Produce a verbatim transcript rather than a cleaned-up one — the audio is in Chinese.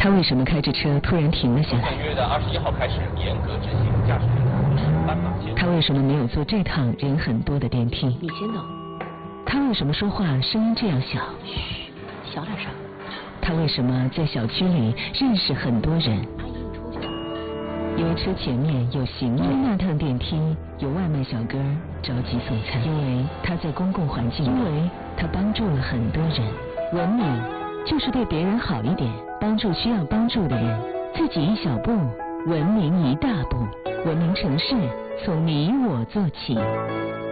他为什么开着车突然停了下来？ 本月的二十一号开始严格执行驾驶员的指示斑马线。 他为什么没有坐这趟人很多的电梯？ 你先走。 他为什么说话声音这样小？ 嘘，小点声。 他为什么在小区里认识很多人？ 阿姨，你出去。 因为车前面有行人，因为那趟电梯有外卖小哥着急送餐，因为他在公共环境，因为他帮助了很多人。文明就是对别人好一点，帮助需要帮助的人，自己一小步，文明一大步。文明城市从你我做起。